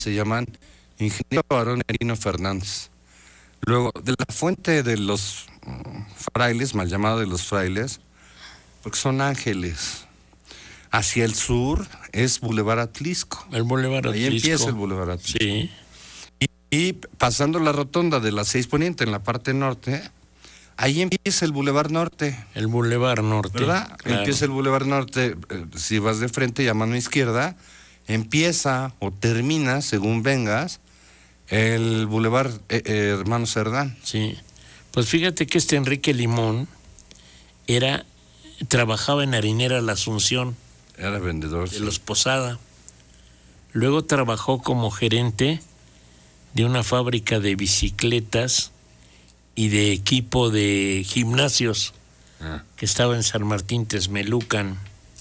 se llaman Ingeniero Barón Merino Fernández. Luego, de la fuente de los frailes, mal llamado de los frailes, porque son ángeles. Hacia el sur es Boulevard Atlisco. El Boulevard Atlisco. Ahí empieza el Boulevard Atlisco. Sí. Y pasando la rotonda de la 6 Poniente en la parte norte, ahí empieza el Boulevard Norte. El Boulevard Norte. ¿Verdad? Claro. Empieza el Boulevard Norte, si vas de frente y a mano izquierda, empieza o termina, según vengas, el Boulevard Hermano Cerdán. Sí. Pues fíjate que Enrique Limón trabajaba en Harinera La Asunción. Era vendedor. De los Posada. Luego trabajó como gerente de una fábrica de bicicletas y de equipo de gimnasios que estaba en San Martín Texmelucan.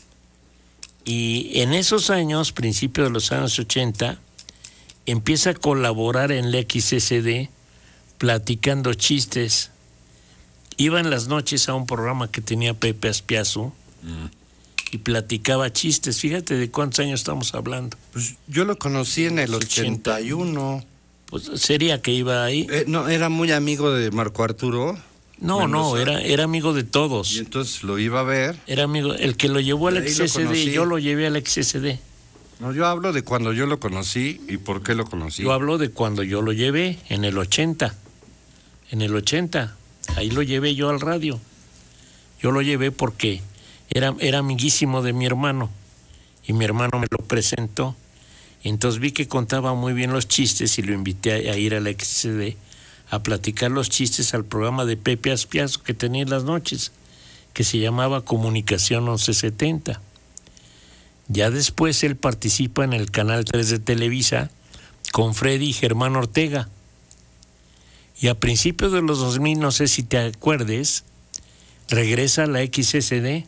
Y en esos años, principios de los años 80, empieza a colaborar en la XSD platicando chistes. Iba en las noches a un programa que tenía Pepe Aspiazu y platicaba chistes. Fíjate de cuántos años estamos hablando. Pues yo lo conocí en el 81. Pues sería que iba ahí. No, era muy amigo de Marco Arturo. No, era amigo de todos. Y entonces lo iba a ver. Era amigo, el que lo llevó al XSD, yo lo llevé al XSD. No, yo hablo de cuando yo lo conocí y por qué lo conocí. Yo hablo de cuando yo lo llevé, en el 80. En el 80, ahí lo llevé yo al radio. Yo lo llevé porque era amiguísimo de mi hermano. Y mi hermano me lo presentó. Entonces vi que contaba muy bien los chistes y lo invité a ir al XCD a platicar los chistes al programa de Pepe Aspiazu que tenía en las noches, que se llamaba Comunicación 1170. Ya después él participa en el Canal 3 de Televisa con Freddy y Germán Ortega. Y a principios de los 2000, no sé si te acuerdes, regresa a la XSD.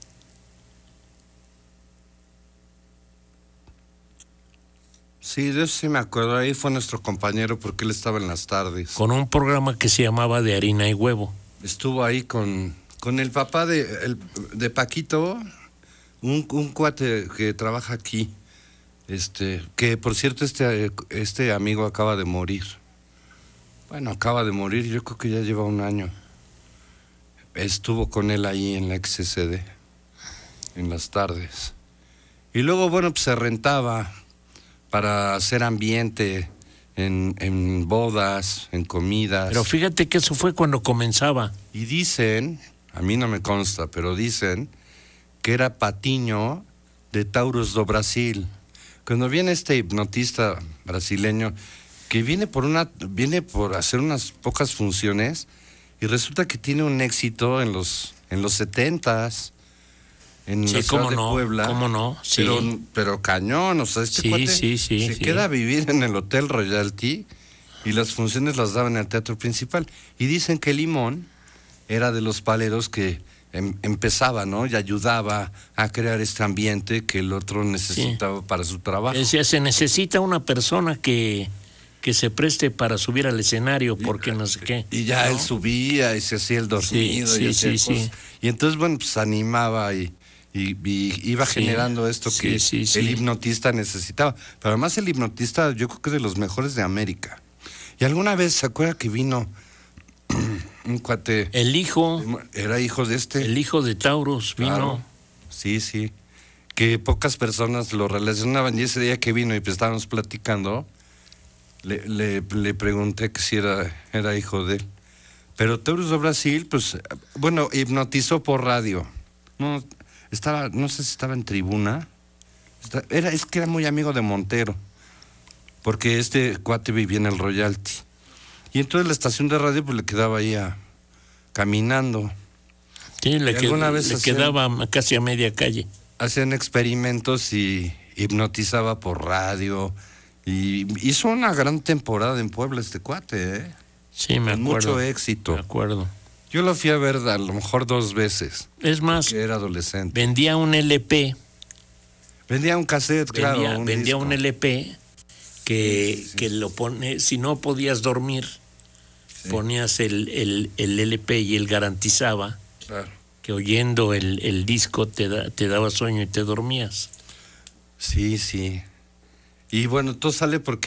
Sí, de eso sí me acuerdo. Ahí fue nuestro compañero porque él estaba en las tardes. Con un programa que se llamaba De Harina y Huevo. Estuvo ahí con el papá de Paquito, un cuate que trabaja aquí. Que por cierto este amigo acaba de morir. Bueno, acaba de morir, yo creo que ya lleva un año. Estuvo con él ahí en la XSD, en las tardes. Y luego, bueno, pues se rentaba para hacer ambiente en bodas, en comidas. Pero fíjate que eso fue cuando comenzaba. Y dicen, a mí no me consta, pero dicen que era Patiño de Taurus do Brasil. Cuando viene este hipnotista brasileño que viene por hacer unas pocas funciones y resulta que tiene un éxito en los 70s. En la ciudad de Puebla. ¿Cómo no? Sí. Pero cañón, o sea, cuate se queda a vivir en el Hotel Royalty y las funciones las daban en el Teatro Principal. Y dicen que Limón era de los paleros que empezaba, ¿no? Y ayudaba a crear este ambiente que el otro necesitaba para su trabajo. Decía, se necesita una persona que se preste para subir al escenario, porque no sé qué. Y ya, ¿no? Él subía y se hacía el dormido y entonces, bueno, pues animaba y iba generando esto que el hipnotista necesitaba. Pero además el hipnotista yo creo que es de los mejores de América. Y alguna vez se acuerda que vino un cuate. El hijo. Era hijo de El hijo de Taurus vino. Claro. Sí. Que pocas personas lo relacionaban. Y ese día que vino y pues estábamos platicando, le pregunté que si era hijo de él. Pero Taurus de Brasil, pues, bueno, hipnotizó por radio. No sé si estaba en tribuna. Es que era muy amigo de Montero, porque este cuate vivía en el Royalty. Y entonces la estación de radio pues le quedaba ahí caminando. Sí, le quedaba casi a media calle. Hacían experimentos y hipnotizaba por radio. Y hizo una gran temporada en Puebla este cuate, ¿eh? Sí, me acuerdo. Mucho éxito. Me acuerdo. Yo lo fui a ver a lo mejor 2 veces. Es más, era adolescente. Vendía un LP. Vendía un cassette, claro. Vendía un LP que lo pone, si no podías dormir, ponías el LP y él garantizaba que oyendo el disco te daba sueño y te dormías. Sí. Y bueno, todo sale porque